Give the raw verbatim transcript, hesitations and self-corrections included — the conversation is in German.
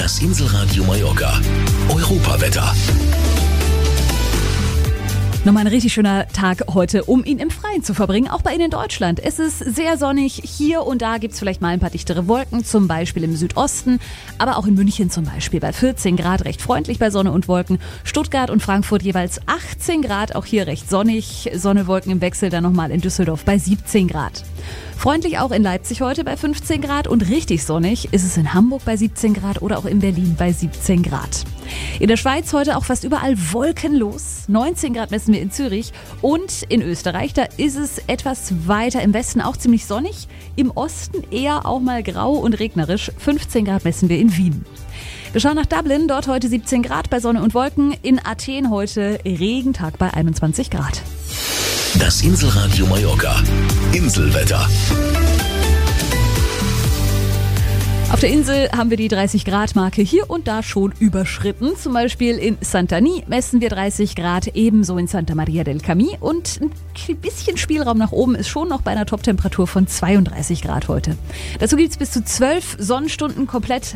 Das Inselradio Mallorca. Europawetter. Nochmal ein richtig schöner Tag heute, um ihn im Freien zu verbringen, auch bei Ihnen in Deutschland. Es ist sehr sonnig, hier und da gibt es vielleicht mal ein paar dichtere Wolken, zum Beispiel im Südosten, aber auch in München zum Beispiel bei vierzehn Grad, recht freundlich bei Sonne und Wolken. Stuttgart und Frankfurt jeweils achtzehn Grad, auch hier recht sonnig, Sonne, Wolken im Wechsel, dann nochmal in Düsseldorf bei siebzehn Grad. Freundlich auch in Leipzig heute bei fünfzehn Grad und richtig sonnig ist es in Hamburg bei siebzehn Grad oder auch in Berlin bei siebzehn Grad. In der Schweiz heute auch fast überall wolkenlos. neunzehn Grad messen wir in Zürich und in Österreich, da ist es etwas weiter im Westen auch ziemlich sonnig. Im Osten eher auch mal grau und regnerisch. fünfzehn Grad messen wir in Wien. Wir schauen nach Dublin, dort heute siebzehn Grad bei Sonne und Wolken. In Athen heute Regentag bei einundzwanzig Grad. Das Inselradio Mallorca. Inselwetter. Auf der Insel haben wir die dreißig Grad Marke hier und da schon überschritten. Zum Beispiel in Santani messen wir dreißig Grad, ebenso in Santa Maria del Camí. Und ein bisschen Spielraum nach oben ist schon noch bei einer Toptemperatur von zweiunddreißig Grad heute. Dazu gibt es bis zu zwölf Sonnenstunden komplett